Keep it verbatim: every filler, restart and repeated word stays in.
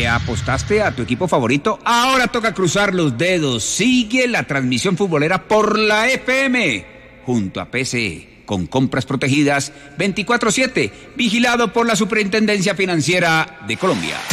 ¿Le apostaste a tu equipo favorito? Ahora toca cruzar los dedos. Sigue la transmisión futbolera por la F M, junto a P C E, con compras protegidas veinticuatro siete, vigilado por la Superintendencia Financiera de Colombia.